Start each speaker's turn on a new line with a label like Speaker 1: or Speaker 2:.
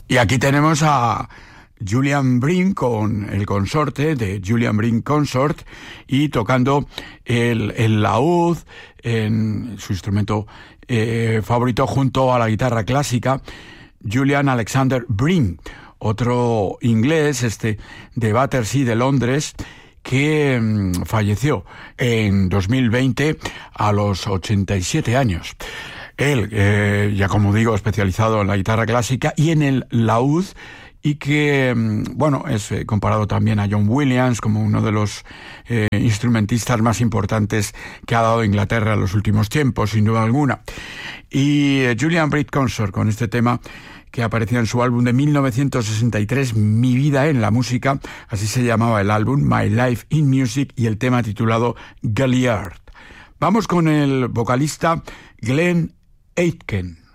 Speaker 1: Y aquí tenemos a Julian Bream con el consorte de Julian Bream Consort y tocando el laúd en su instrumento favorito junto a la guitarra clásica, Julian Alexander Bream, otro inglés de Battersea de Londres, que falleció en 2020 a los 87 años. Él, ya como digo, especializado en la guitarra clásica y en el laúd, y que, es comparado también a John Williams como uno de los instrumentistas más importantes que ha dado Inglaterra en los últimos tiempos, sin duda alguna. Y Julian Bream Consort, con este tema que aparecía en su álbum de 1963, Mi vida en la música, así se llamaba el álbum, My Life in Music, y el tema titulado Galliard. Vamos con el vocalista Glenn Aitken.